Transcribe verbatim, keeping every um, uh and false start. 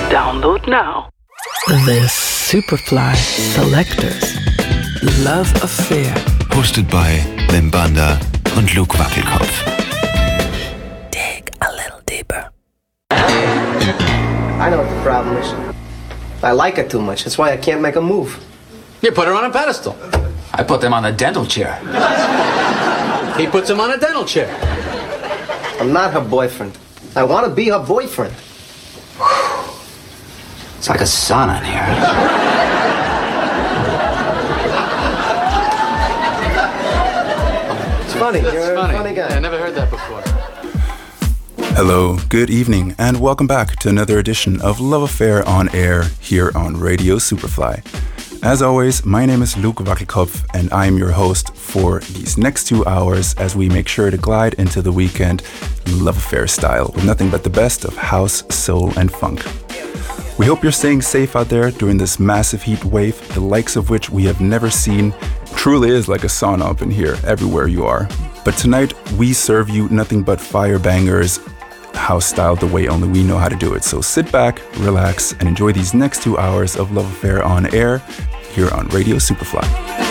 Download now. The Superfly Selectors Love Affair. Hosted by Wim Banda und Luke Wackelkopf. Dig a little deeper. I know what the problem is. I like her too much. That's why I can't make a move. You put her on a pedestal. I put them on a dental chair. He puts them on a dental chair. I'm not her boyfriend. I want to be her boyfriend. It's like a sauna in here. It's funny. You're That's a funny. funny guy. I never heard that before. Hello, good evening, and welcome back to another edition of Love Affair on Air here on Radio Superfly. As always, my name is Luke Wackelkopf, and I am your host for these next two hours as we make sure to glide into the weekend Love Affair style with nothing but the best of house, soul, and funk. We hope you're staying safe out there during this massive heat wave, the likes of which we have never seen. Truly is like a sauna up in here, everywhere you are. But tonight, we serve you nothing but fire bangers, house style the way only we know how to do it. So sit back, relax, and enjoy these next two hours of Love Affair on Air here on Radio Superfly.